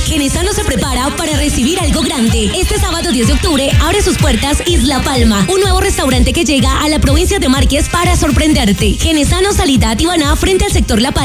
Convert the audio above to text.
Genesano se prepara para recibir algo grande. Este sábado 10 de octubre abre sus puertas Isla Palma, un nuevo restaurante que llega a la provincia de Márquez para sorprenderte. Genesano Salida Tibaná frente al sector La Palma.